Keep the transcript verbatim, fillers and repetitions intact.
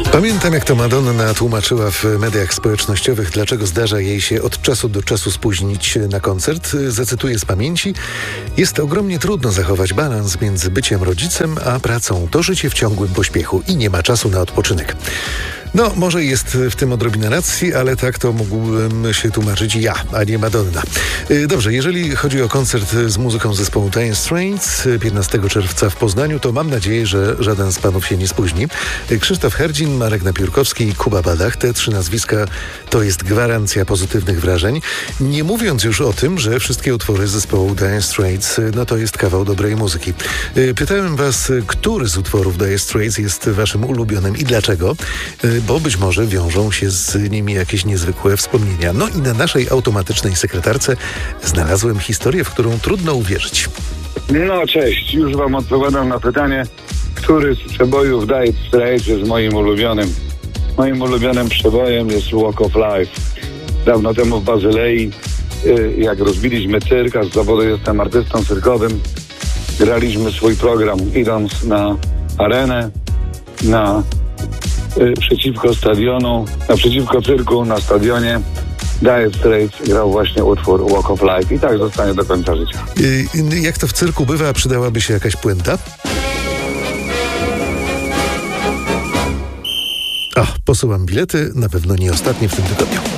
Pamiętam, jak to Madonna tłumaczyła w mediach społecznościowych, dlaczego zdarza jej się od czasu do czasu spóźnić na koncert. Zacytuję z pamięci: jest ogromnie trudno zachować balans między byciem rodzicem a pracą. To życie w ciągłym pośpiechu i nie ma czasu na odpoczynek. No, może jest w tym odrobina racji, ale tak to mógłbym się tłumaczyć ja, a nie Madonna. Dobrze, jeżeli chodzi o koncert z muzyką zespołu Dire Straits piętnastego czerwca w Poznaniu, to mam nadzieję, że żaden z panów się nie spóźni. Krzysztof Herdzin, Marek Napiórkowski i Kuba Badach. Te trzy nazwiska to jest gwarancja pozytywnych wrażeń. Nie mówiąc już o tym, że wszystkie utwory zespołu Dire Straits, no to jest kawał dobrej muzyki. Pytałem was, który z utworów Dire Straits jest waszym ulubionym i dlaczego? Bo być może wiążą się z nimi jakieś niezwykłe wspomnienia. No i na naszej automatycznej sekretarce znalazłem historię, w którą trudno uwierzyć. No cześć, już wam odpowiadam na pytanie, który z przebojów Dire Straits jest moim ulubionym. Moim ulubionym przebojem jest Walk of Life. Dawno temu w Bazylei, jak rozbiliśmy cyrk, a z zawodu jestem artystą cyrkowym, graliśmy swój program idąc na arenę, na przeciwko stadionu, naprzeciwko cyrku na stadionie. Dire Straits grał właśnie utwór Walk of Life i tak zostanie do końca życia. Yy, jak to w cyrku bywa, przydałaby się jakaś puenta? O, posyłam bilety, na pewno nie ostatnie w tym tygodniu.